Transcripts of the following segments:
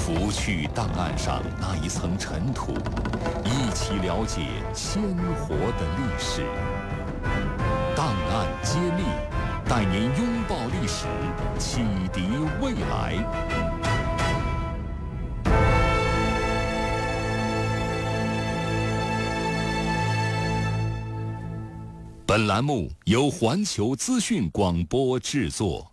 拂去档案上那一层尘土，一起了解鲜活的历史。档案揭秘，带您拥抱历史，启迪未来。本栏目由环球资讯广播制作。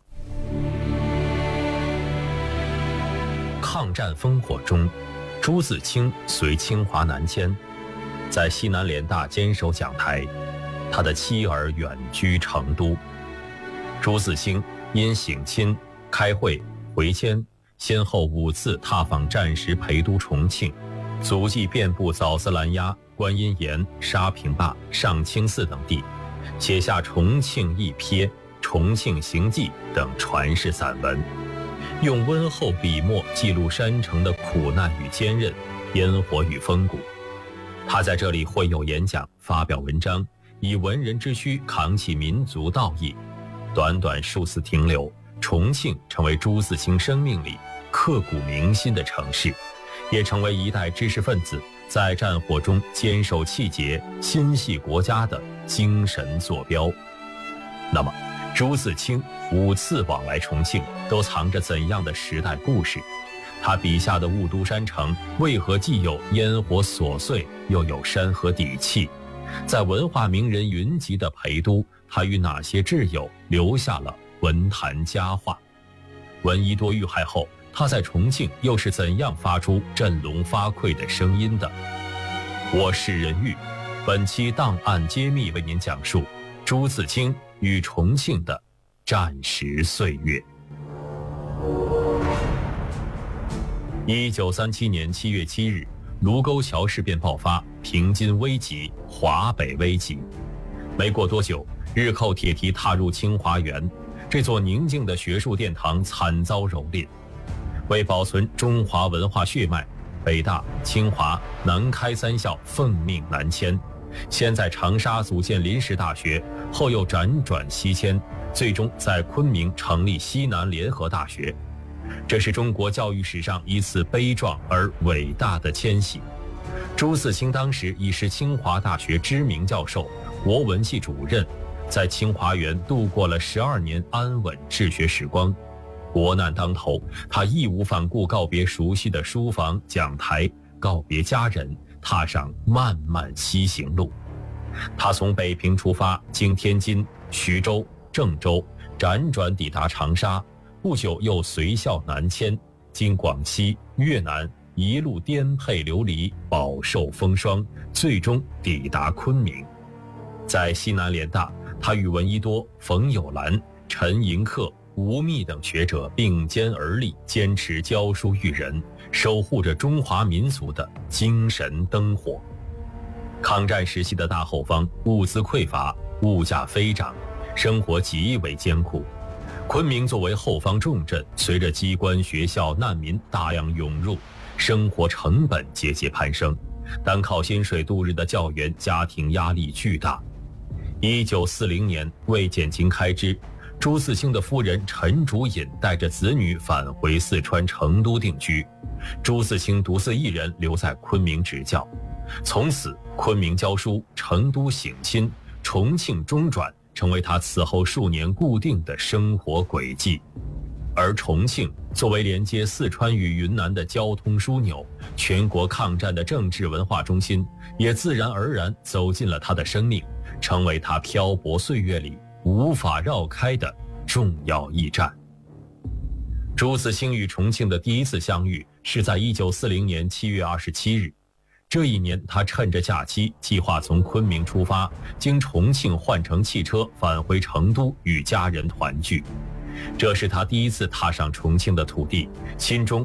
抗战烽火中，朱自清随清华南迁，在西南联大坚守讲台，他的妻儿远居成都。朱自清因省亲、开会、回迁，先后5次踏访战时陪都重庆，足迹遍布枣子拦押、观音岩、沙坪坝、上清寺等地，写下《重庆一瞥》《重庆行记》等传世散文，用温厚笔墨记录山城的苦难与坚韧，烟火与风骨。他在这里会有演讲，发表文章，以文人之躯扛起民族道义。短短数次停留，重庆成为朱自清生命里刻骨铭心的城市，也成为一代知识分子在战火中坚守气节、心系国家的精神坐标。那么朱自清5次往来重庆，都藏着怎样的时代故事？他笔下的雾都山城为何既有烟火琐碎，又有山河底气？在文化名人云集的陪都，他与哪些挚友留下了文坛佳话？闻一多遇害后，他在重庆又是怎样发出振聋发聩的声音的？我是任玉，本期档案揭秘为您讲述朱自清与重庆的战时岁月。1937年7月7日，卢沟桥事变爆发，平津危急，华北危急。没过多久，日寇铁蹄踏入清华园，这座宁静的学术殿堂惨遭蹂躏。为保存中华文化血脉，北大、清华、南开3校奉命南迁，先在长沙组建临时大学，后又辗转西迁，最终在昆明成立西南联合大学。这是中国教育史上一次悲壮而伟大的迁徙。朱自清当时已是清华大学知名教授、国文系主任，在清华园度过了12年安稳治学时光。国难当头，他义无反顾告别熟悉的书房讲台，告别家人，踏上漫漫西行路。他从北平出发，经天津、徐州、郑州，辗转抵达长沙，不久又随校南迁，经广西、越南，一路颠沛流离，饱受风霜，最终抵达昆明。在西南联大，他与闻一多、冯友兰、陈寅恪、吴宓等学者并肩而立，坚持教书育人，守护着中华民族的精神灯火。抗战时期的大后方物资匮乏，物价飞涨，生活极为艰苦。昆明作为后方重镇，随着机关、学校、难民大量涌入，生活成本节节攀升，单靠薪水度日的教员家庭压力巨大。1940年，为减轻开支，朱自清的夫人陈竹隐带着子女返回四川成都定居，朱自清独自一人留在昆明执教。从此，昆明教书，成都省亲，重庆中转，成为他此后数年固定的生活轨迹。而重庆作为连接四川与云南的交通枢纽，全国抗战的政治文化中心，也自然而然走进了他的生命，成为他漂泊岁月里无法绕开的重要驿站。朱自清与重庆的第一次相遇是在1940年7月27日。这一年，他趁着假期，计划从昆明出发，经重庆换乘汽车返回成都与家人团聚。这是他第一次踏上重庆的土地，心中